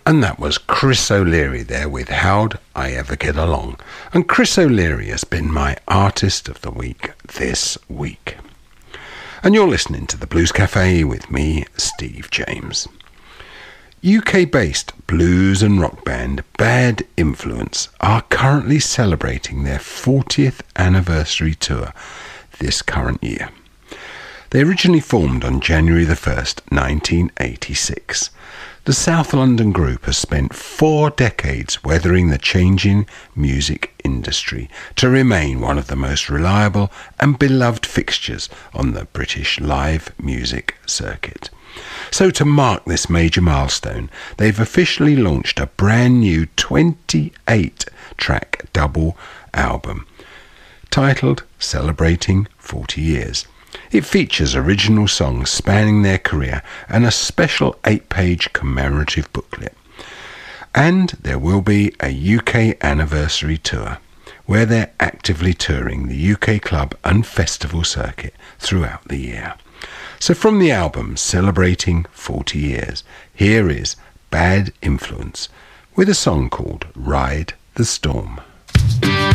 And that was Chris O'Leary there with How'd I Ever Get Along. And Chris O'Leary has been my Artist of the Week this week. And you're listening to the Blues Cafe with me, Steve James. UK-based blues and rock band Bad Influence are currently celebrating their 40th anniversary tour this current year. They originally formed on January the 1st, 1986. The South London group has spent 4 decades weathering the changing music industry to remain one of the most reliable and beloved fixtures on the British live music circuit. So to mark this major milestone, they've officially launched a brand new 28-track double album titled Celebrating 40 Years. It features original songs spanning their career and a special 8-page commemorative booklet. And there will be a UK anniversary tour, where they're actively touring the UK club and festival circuit throughout the year. So from the album Celebrating 40 Years, here is Bad Influence with a song called Ride the Storm.